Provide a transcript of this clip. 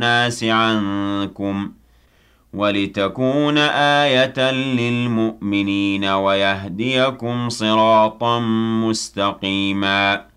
النَّاسِ عَنكُمْ وَلِتَكُونَ آيَةً لِّلْمُؤْمِنِينَ وَيَهْدِيَكُمْ صِرَاطًا مُّسْتَقِيمًا